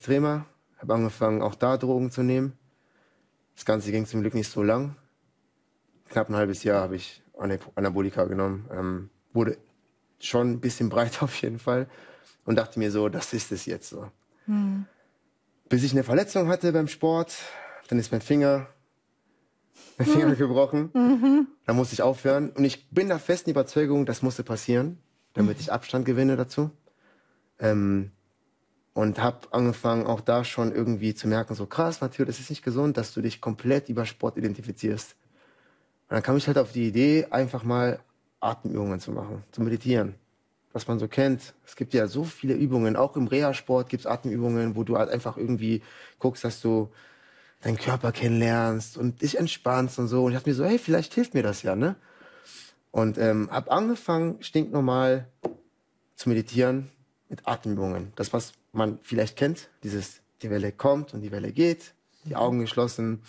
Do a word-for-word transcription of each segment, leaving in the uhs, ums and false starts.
extremer, habe angefangen, auch da Drogen zu nehmen. Das Ganze ging zum Glück nicht so lang. Knapp ein halbes Jahr habe ich Anabolika genommen. Ähm, wurde schon ein bisschen breit auf jeden Fall. Und dachte mir so, das ist es jetzt so. Hm. Bis ich eine Verletzung hatte beim Sport, dann ist mein Finger, mein Finger Hm. gebrochen. Mhm. Da musste ich aufhören. Und ich bin der festen Überzeugung, das musste passieren, damit Mhm. ich Abstand gewinne dazu. Ähm, und habe angefangen, auch da schon irgendwie zu merken, so krass, Matteo, das ist nicht gesund, dass du dich komplett über Sport identifizierst. Und dann kam ich halt auf die Idee, einfach mal Atemübungen zu machen, zu meditieren. Was man so kennt. Es gibt ja so viele Übungen. Auch im Reha-Sport gibt es Atemübungen, wo du halt einfach irgendwie guckst, dass du deinen Körper kennenlernst und dich entspannst und so. Und ich dachte mir so, hey, vielleicht hilft mir das ja, ne? Und ähm, habe angefangen, stinknormal zu meditieren mit Atemübungen. Das, was man vielleicht kennt, dieses, die Welle kommt und die Welle geht, die Augen geschlossen,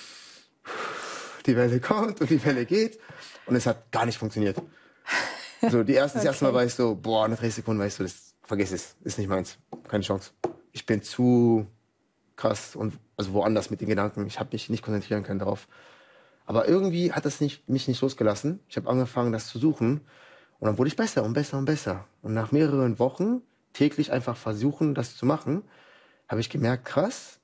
die Welle kommt und die Welle geht. Und es hat gar nicht funktioniert. So, die ersten, okay. Das erste Mal war ich so, boah, nach drei Sekunden war ich so, das, vergiss es, ist nicht meins, keine Chance. Ich bin zu krass und also woanders mit den Gedanken. Ich habe mich nicht konzentrieren können darauf. Aber irgendwie hat das nicht, mich nicht losgelassen. Ich habe angefangen, das zu suchen. Und dann wurde ich besser und besser und besser. Und nach mehreren Wochen, täglich einfach versuchen, das zu machen, habe ich gemerkt, krass,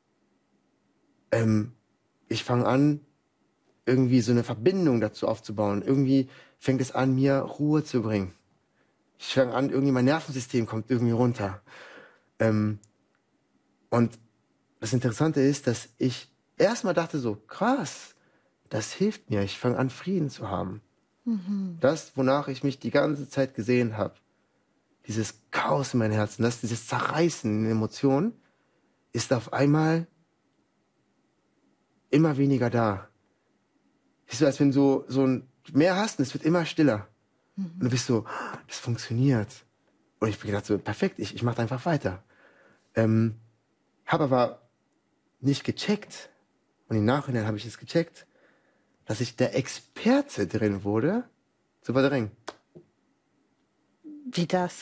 ähm, ich fange an, irgendwie so eine Verbindung dazu aufzubauen. Irgendwie fängt es an, mir Ruhe zu bringen. Ich fange an, irgendwie mein Nervensystem kommt irgendwie runter. Ähm, und das Interessante ist, dass ich erstmal dachte so, krass, das hilft mir. Ich fange an, Frieden zu haben. Mhm. Das, wonach ich mich die ganze Zeit gesehen habe, dieses Chaos in meinem Herzen, das, dieses Zerreißen in Emotionen, ist auf einmal immer weniger da. Es ist so, als wenn du so ein Meer hast und es wird immer stiller. Mhm. Und du bist so, das funktioniert. Und ich bin gedacht so, perfekt, ich, ich mache einfach weiter. Ähm, habe aber nicht gecheckt, und im Nachhinein habe ich es gecheckt, dass ich der Experte drin wurde, zu verdrängen. Wie das?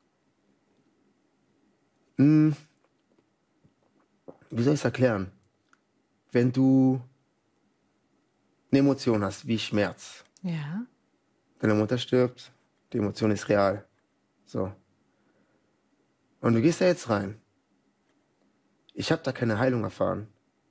Hm, wie soll ich es erklären? Wenn du eine Emotion hast, wie Schmerz. Ja. Deine Mutter stirbt, die Emotion ist real. So. Und du gehst da jetzt rein. Ich habe da keine Heilung erfahren.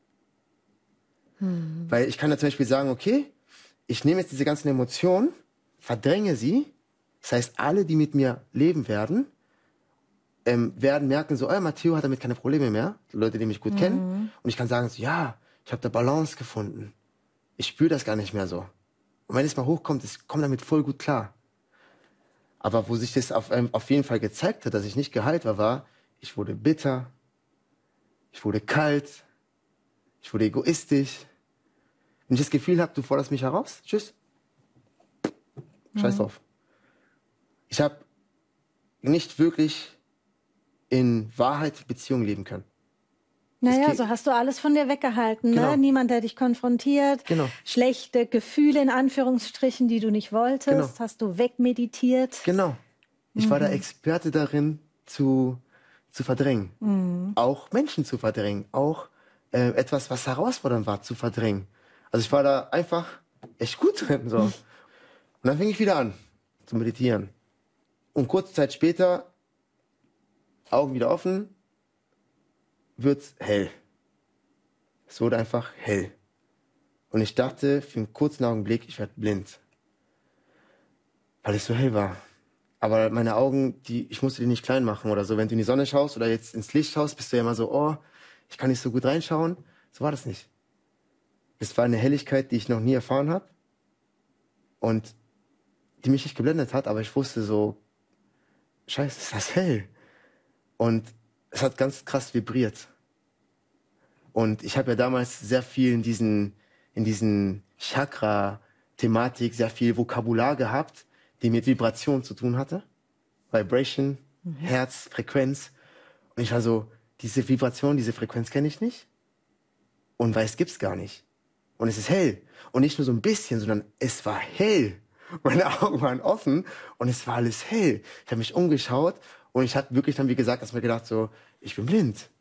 Hm. Weil ich kann da zum Beispiel sagen, okay, ich nehme jetzt diese ganzen Emotionen, verdränge sie. Das heißt, alle, die mit mir leben werden, ähm, werden merken, so, oh, Matteo hat damit keine Probleme mehr. Die Leute, die mich gut Mhm. kennen. Und ich kann sagen, so, ja, ich habe da Balance gefunden. Ich spüre das gar nicht mehr so. Und wenn es mal hochkommt, ich komme damit voll gut klar. Aber wo sich das auf, ähm, auf jeden Fall gezeigt hat, dass ich nicht geheilt war, war, ich wurde bitter, ich wurde kalt, ich wurde egoistisch. Wenn ich das Gefühl habe, du forderst mich heraus, tschüss. Scheiß Mhm. drauf. Ich habe nicht wirklich in Wahrheit Beziehung leben können. Naja, so hast du alles von dir weggehalten. Genau. Ne? Niemand, der dich konfrontiert. Genau. Schlechte Gefühle in Anführungsstrichen, die du nicht wolltest, Genau. hast du wegmeditiert. Genau. Ich mhm. war der Experte darin, zu, zu verdrängen. Mhm. Auch Menschen zu verdrängen. Auch äh, etwas, was herausfordernd war, zu verdrängen. Also ich war da einfach echt gut drin. So. Und dann fing ich wieder an zu meditieren. Und kurze Zeit später, Augen wieder offen, wird's hell. Es wurde einfach hell. Und ich dachte für einen kurzen Augenblick, ich werde blind. Weil es so hell war. Aber meine Augen, die, ich musste die nicht klein machen oder so. Wenn du in die Sonne schaust oder jetzt ins Licht schaust, bist du ja immer so, oh, ich kann nicht so gut reinschauen. So war das nicht. Es war eine Helligkeit, die ich noch nie erfahren habe. Und die mich nicht geblendet hat, aber ich wusste so, scheiße, ist das hell. Und es hat ganz krass vibriert. Und ich habe ja damals sehr viel in diesen, in diesen Chakra-Thematik, sehr viel Vokabular gehabt, die mit Vibration zu tun hatte. Vibration, mhm. Herz, Frequenz. Und ich war so, diese Vibration, diese Frequenz kenne ich nicht. Und weiß gibt's gar nicht. Und es ist hell. Und nicht nur so ein bisschen, sondern es war hell. Meine Augen waren offen und es war alles hell. Ich habe mich umgeschaut und ich hatte wirklich dann, wie gesagt, erstmal gedacht so, ich bin blind.